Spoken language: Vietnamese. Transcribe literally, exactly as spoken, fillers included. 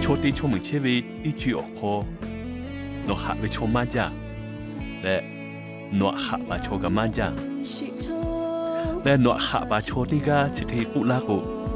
chỗ tí chỗ mình chế về đi chịu khó nó hạ về chỗ mà cha lẽ nó hạ và chỗ cái mà cha lẽ nó hạ và chỗ tí ga chỉ thấy cụ la cụ